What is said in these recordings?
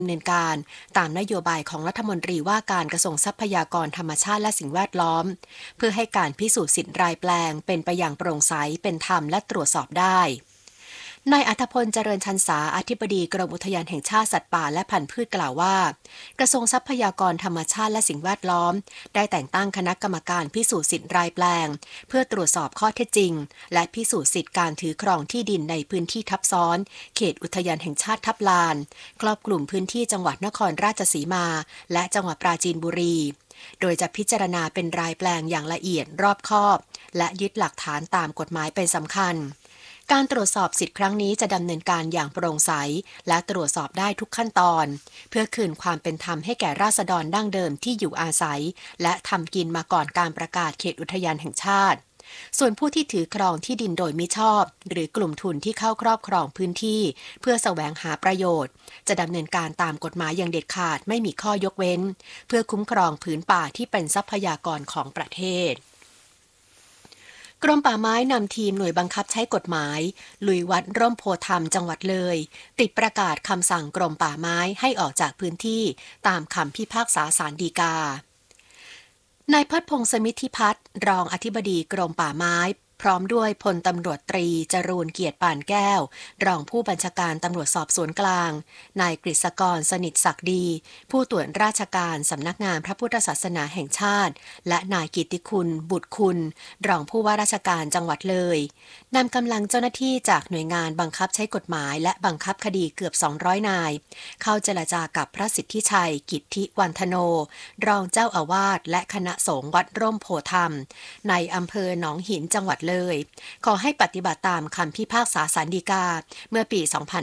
ดำเนินการตามนโยบายของรัฐมนตรีว่าการกระทรวงทรัพยากรธรรมชาติและสิ่งแวดล้อมเพื่อให้การพิสูจน์สิทธิ์รายแปลงเป็นไปอย่างโปร่งใสเป็นธรรมและตรวจสอบได้นายอัธพลเจริญชันษาอธิบดีกรมอุทยานแห่งชาติสัตว์ป่าและพันธุ์พืชกล่าวว่ากระทรวงทรัพยากรธรรมชาติและสิ่งแวดล้อมได้แต่งตั้งคณะกรรมการพิสูจน์สิทธิ์รายแปลงเพื่อตรวจสอบข้อเท็จจริงและพิสูจน์สิทธิ์การถือครองที่ดินในพื้นที่ทับซ้อนเขตอุทยานแห่งชาติทับลานครอบคลุมพื้นที่จังหวัดนครราชสีมาและจังหวัดปราจีนบุรีโดยจะพิจารณาเป็นรายแปลงอย่างละเอียดรอบคอบและยึดหลักฐานตามกฎหมายเป็นสำคัญการตรวจสอบสิทธิ์ครั้งนี้จะดำเนินการอย่างโปร่งใสและตรวจสอบได้ทุกขั้นตอนเพื่อคืนความเป็นธรรมให้แก่ราษฎรดั้งเดิมที่อยู่อาศัยและทำกินมาก่อนการประกาศเขตอุทยานแห่งชาติส่วนผู้ที่ถือครองที่ดินโดยมิชอบหรือกลุ่มทุนที่เข้าครอบครองพื้นที่เพื่อแสวงหาประโยชน์จะดำเนินการตามกฎหมายอย่างเด็ดขาดไม่มีข้อยกเว้นเพื่อคุ้มครองผืนป่าที่เป็นทรัพยากรของประเทศกรมป่าไม้นำทีมหน่วยบังคับใช้กฎหมายลุยวัดร่มโพธิ์ธรรมจังหวัดเลยติดประกาศคำสั่งกรมป่าไม้ให้ออกจากพื้นที่ตามคำพิพากษาศาลฎีกานายพัฒพงษ์สมิทธิพัฒน์รองอธิบดีกรมป่าไม้พร้อมด้วยพลตำรวจตรีจรูญเกียรติปานแก้วรองผู้บัญชาการตำรวจสอบสวนกลางนายกฤษกรสนิทศักดีผู้ตรวจราชการสำนักงานพระพุทธศาสนาแห่งชาติและนายกิตติคุณบุตรคุณรองผู้ว่าราชการจังหวัดเลยนำกำลังเจ้าหน้าที่จากหน่วยงานบังคับใช้กฎหมายและบังคับคดีเกือบ200นายเข้าเจรจากับพระสิทธิชัยกิตติวันธโนรองเจ้าอาวาสและคณะสงฆ์วัดร่มโพธิ์ธรรมในอำเภอหนองหินจังหวัดเลยขอให้ปฏิบัติตามคำพิพากษาศาลฎีกาเมื่อปี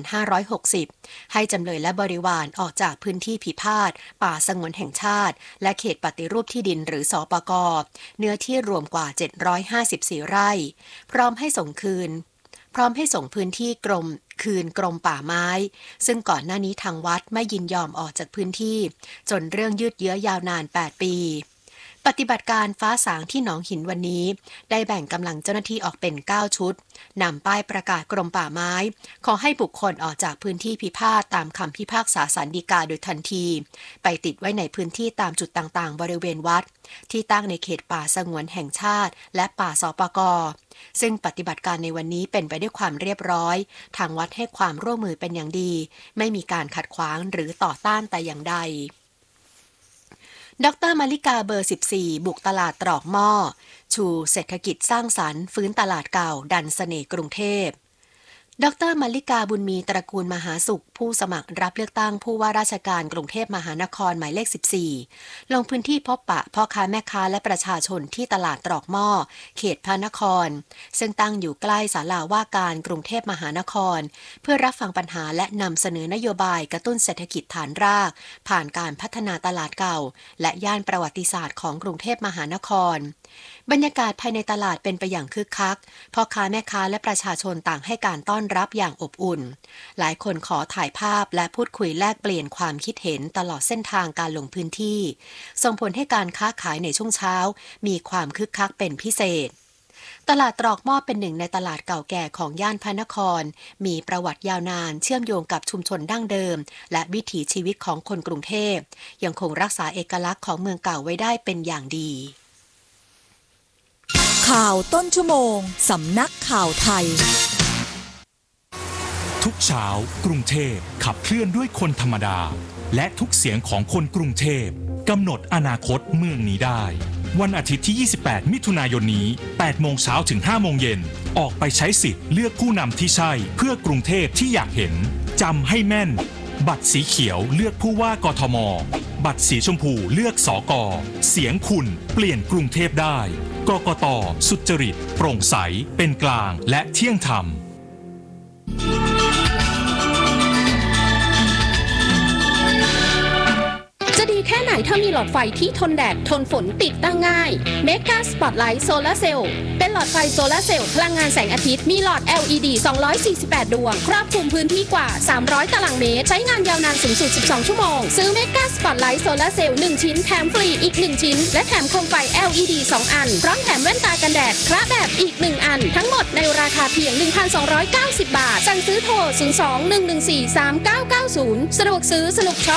2560 ให้จำเลยและบริวารออกจากพื้นที่พิพาทป่าสงวนแห่งชาติและเขตปฏิรูปที่ดินหรือสปก.เนื้อที่รวมกว่า754ไร่พร้อมให้ส่งพื้นที่คืนกรมป่าไม้ซึ่งก่อนหน้านี้ทางวัดไม่ยินยอมออกจากพื้นที่จนเรื่องยืดเยื้อยาวนาน8ปีปฏิบัติการฟ้าสางที่หนองหินวันนี้ได้แบ่งกำลังเจ้าหน้าที่ออกเป็น9ชุดนำป้ายประกาศกรมป่าไม้ขอให้บุคคลออกจากพื้นที่พิพาทตามคำพิพากษาศาลฎีกาโดยทันทีไปติดไว้ในพื้นที่ตามจุดต่างๆบริเวณวัดที่ตั้งในเขตป่าสงวนแห่งชาติและป่าสปก.ซึ่งปฏิบัติการในวันนี้เป็นไปด้วยความเรียบร้อยทางวัดให้ความร่วมมือเป็นอย่างดีไม่มีการขัดขวางหรือต่อต้านแต่อย่างใดดร.มาริกาเบอร์ 14 บุกตลาดตรอกหม้อชูเศรษฐกิจสร้างสรรค์ฟื้นตลาดเก่าดันเสน่ห์กรุงเทพดร.มาริกาบุญมีตระกูลมหาสุขผู้สมัครรับเลือกตั้งผู้ว่าราชการกรุงเทพมหานครหมายเลข 14 ลงพื้นที่พบปะพ่อค้าแม่ค้าและประชาชนที่ตลาดตรอกหม้อเขตพระนครซึ่งตั้งอยู่ใกล้ศาลาว่าการกรุงเทพมหานครเพื่อรับฟังปัญหาและนำเสนอนโยบายกระตุ้นเศรษฐกิจฐานรากผ่านการพัฒนาตลาดเก่าและย่านประวัติศาสตร์ของกรุงเทพมหานครบรรยากาศภายในตลาดเป็นไปอย่างคึกคักพ่อค้าแม่ค้าและประชาชนต่างให้การต้อนรับอย่างอบอุ่นหลายคนขอถ่ายภาพและพูดคุยแลกเปลี่ยนความคิดเห็นตลอดเส้นทางการลงพื้นที่ส่งผลให้การค้าขายในช่วงเช้ามีความคึกคักเป็นพิเศษตลาดตรอกหม้อเป็นหนึ่งในตลาดเก่าแก่ของย่านพระนครมีประวัติยาวนานเชื่อมโยงกับชุมชนดั้งเดิมและวิถีชีวิตของคนกรุงเทพยังคงรักษาเอกลักษณ์ของเมืองเก่าไว้ได้เป็นอย่างดีข่าวต้นชั่วโมงสำนักข่าวไทยทุกเช้า กรุงเทพขับเคลื่อนด้วยคนธรรมดาและทุกเสียงของคนกรุงเทพกำหนดอนาคตเมืองนี้ได้วันอาทิตย์ที่ 28 มิถุนายนนี้ 8 โมงเช้าถึง 5 โมงเย็นออกไปใช้สิทธิ์เลือกผู้นำที่ใช่เพื่อกรุงเทพที่อยากเห็นจำให้แม่นบัตรสีเขียวเลือกผู้ว่ากทมบัตรสีชมพูเลือกสก.เสียงคุณเปลี่ยนกรุงเทพได้กกต.สุจริตโปร่งใสเป็นกลางและเที่ยงธรรมจะดีแค่ไหนถ้ามีหลอดไฟที่ทนแดดทนฝนติดตั้งง่าย Mega Spotlight Solar Cell เป็นหลอดไฟโซลาร์เซลล์พลังงานแสงอาทิตย์มีหลอด LED 248 ดวงครอบคลุมพื้นที่กว่า300ตารางเมตรใช้งานยาวนานสูงสุด12ชั่วโมงซื้อ Mega Spotlight Solar Cell 1 ชิ้นแถมฟรีอีก1ชิ้นและแถมโคมไฟ LED 2 อันพร้อมแถมแว่นตากันแดดคละแบบอีก1อันทั้งหมดในราคาเพียง 1,290 บาทสั่งซื้อโทร 02-114-3990 สะดวกซื้อสนุกช็อป